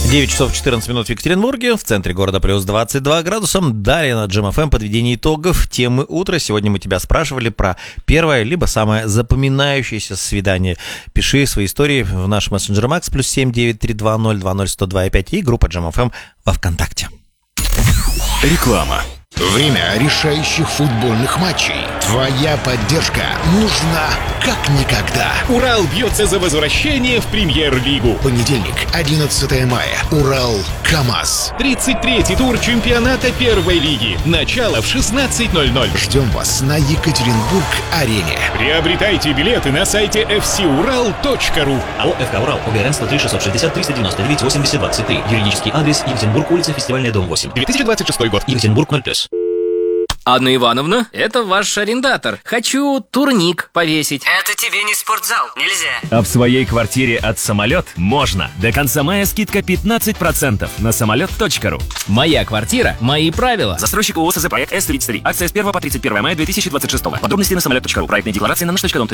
9 часов 14 минут в Екатеринбурге, в центре города плюс 22 градуса. Далее на Джем ФМ подведение итогов темы утра. Сегодня мы тебя спрашивали про первое, либо самое запоминающееся свидание. Пиши свои истории в наш мессенджер Макс +7 9320 20 102,5 и группа Джем ФМ во ВКонтакте. Реклама. Время решающих футбольных матчей. Твоя поддержка нужна как никогда. Урал бьется за возвращение в Премьер-лигу. Понедельник, 11 мая. Урал-КамАЗ. 33-й тур чемпионата первой лиги. Начало в 16:00. Ждем вас на Екатеринбург-арене. Приобретайте билеты на сайте fcural.ru. АО «ФК Урал», ОГРН 103 660 399 80 23. Юридический адрес: Екатеринбург, улица Фестивальная, дом 8. 2026 год. Екатеринбург 0+. Анна Ивановна, это ваш арендатор. Хочу турник повесить. Это тебе не спортзал, нельзя. А в своей квартире от «Самолет» можно. До конца мая скидка 15% на самолет.ру. Моя квартира, мои правила. Застройщик ООО «СЗ Проект С-33. Акция с 1 по 31 мая 2026. Подробности на самолет.ру. Проектные декларации на наш.дом.